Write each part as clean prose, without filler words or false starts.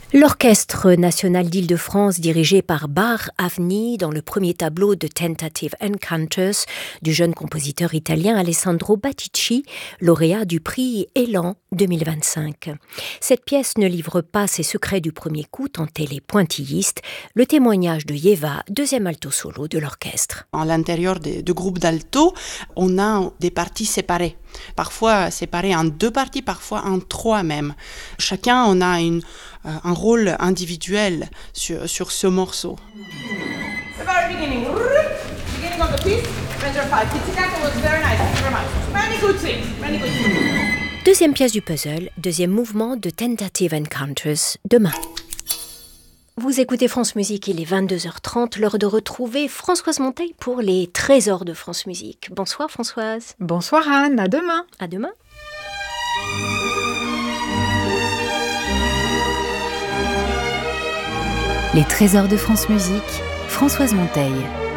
L'Orchestre national d'Île-de-France, dirigé par Bar Avni, dans le premier tableau de Tentative Encounters du jeune compositeur italien Alessandro Battici, lauréat du prix Élan 2025. Cette pièce ne livre pas ses secrets du premier coup tant elle est pointilliste, le témoignage de Yeva, deuxième alto solo de l'orchestre. À l'intérieur de groupes d'alto, on a des parties séparées. Parfois séparées en 2 parties, parfois en 3 même. Chacun, on a un rôle individuel sur ce morceau. The very beginning of the piece, measure 5. Pizzicato was very nice, thank you very much. Many good things, many good things. Deuxième pièce du puzzle, deuxième mouvement de Tentative Encounters, demain. Vous écoutez France Musique, il est 22h30, l'heure de retrouver Françoise Monteil pour les trésors de France Musique. Bonsoir Françoise. Bonsoir Anne, à demain. À demain. Les trésors de France Musique, Françoise Monteil.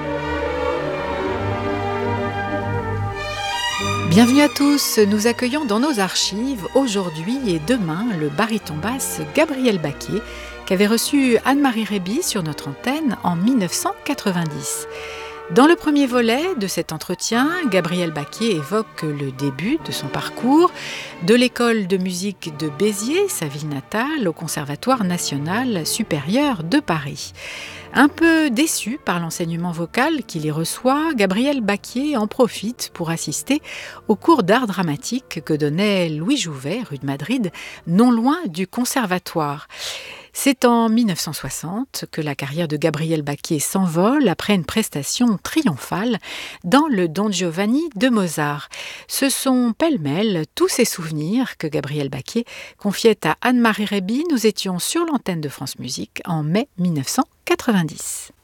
Bienvenue à tous, nous accueillons dans nos archives aujourd'hui et demain le baryton basse Gabriel Baquier qu'avait reçu Anne-Marie Réby sur notre antenne en 1990. Dans le premier volet de cet entretien, Gabriel Baquier évoque le début de son parcours, de l'école de musique de Béziers, sa ville natale, au Conservatoire national supérieur de Paris. Un peu déçu par l'enseignement vocal qu'il y reçoit, Gabriel Baquier en profite pour assister au cours d'art dramatique que donnait Louis Jouvet, rue de Madrid, non loin du conservatoire. C'est en 1960 que la carrière de Gabriel Baquier s'envole après une prestation triomphale dans le Don Giovanni de Mozart. Ce sont pêle-mêle tous ces souvenirs que Gabriel Baquier confiait à Anne-Marie Réby. Nous étions sur l'antenne de France Musique en mai 1990.